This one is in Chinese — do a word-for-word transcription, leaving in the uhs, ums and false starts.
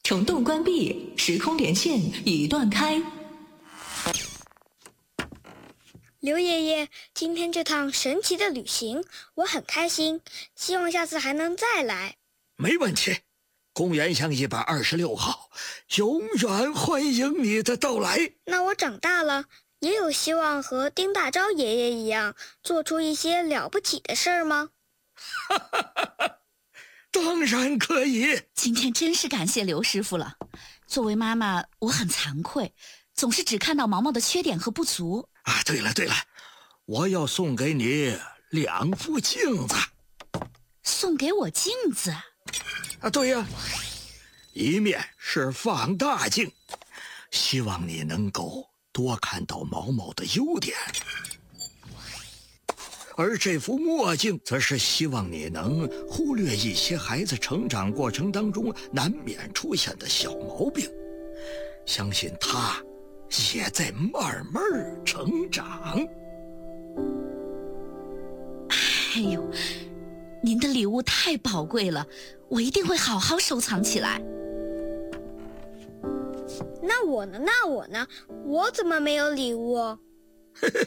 虫洞关闭，时空连线已断开。 刘爷爷，今天这趟神奇的旅行我很开心，希望下次还能再来。 没问题，公园巷一百二十六号永远欢迎你的到来。 那我长大了也有希望和丁大钊爷爷一样做出一些了不起的事儿吗？ 当然可以。 今天真是感谢刘师傅了，作为妈妈我很惭愧，总是只看到毛毛的缺点和不足啊。对了对了，我要送给你两副镜子。 送给我镜子啊？对呀，一面是放大镜，希望你能够多看到毛毛的优点，而这副墨镜则是希望你能忽略一些孩子成长过程当中难免出现的小毛病，相信他也在慢慢成长。 哎呦，您的礼物太宝贵了，我一定会好好收藏起来。 那我呢？那我呢？我怎么没有礼物？ 嘿嘿，